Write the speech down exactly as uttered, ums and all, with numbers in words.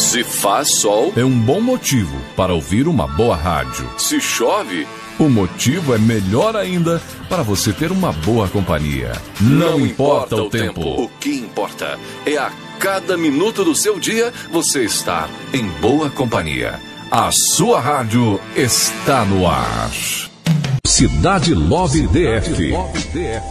Se faz sol, é um bom motivo para ouvir uma boa rádio. Se chove, o motivo é melhor ainda para você ter uma boa companhia. Não, Não importa, importa o tempo. tempo. O que importa é a cada minuto do seu dia você estar em boa companhia. A sua rádio está no ar. Cidade Love D F.